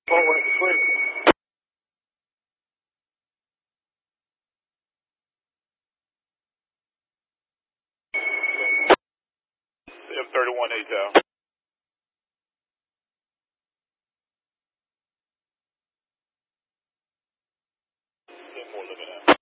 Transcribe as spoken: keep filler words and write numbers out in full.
Oh, wait, sweet. M thirty-one A T O. Ten more looking at.